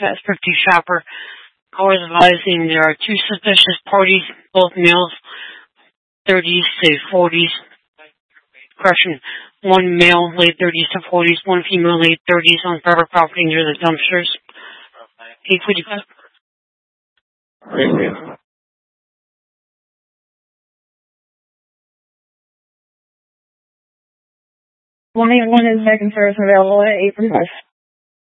Fast 50 shopper. Callers advising there are two suspicious parties, both males, 30s to 40s. Correction, one male, late 30s to 40s, one female, late 30s on private property near the dumpsters. 845. 181 is second service available at 845.